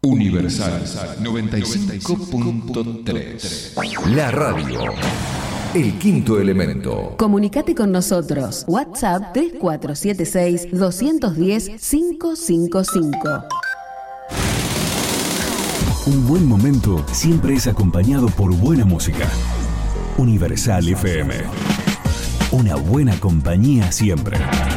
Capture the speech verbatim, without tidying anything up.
Universal noventa y cinco punto tres. La radio. El quinto elemento. Comunicate con nosotros. WhatsApp tres cuatro siete seis, dos uno cero, cinco cinco cinco. Un buen momento siempre es acompañado por buena música. Universal F M. Una buena compañía siempre.